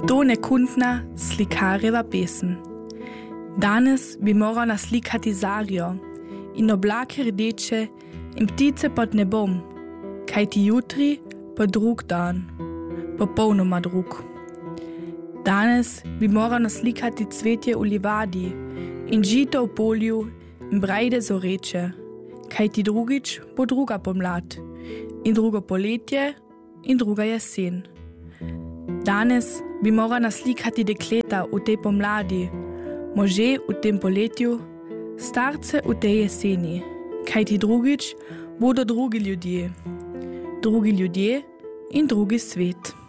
To nekundna slikarjeva pesem. Danes bi morala slikati zarjo in oblake rdeče in ptice pod nebom, kajti jutri pa drug dan, popolnoma drug. Danes bi morala slikati cvetje v livadi in žito v polju in brajde zoreče, kajti drugič bo druga pomlad in drugo poletje in druga jesen. Danes bi morala slikati dekleta v tej pomladi, može v tem poletju, starce v tej jeseni, kajti drugič bodo drugi ljudje in drugi svet.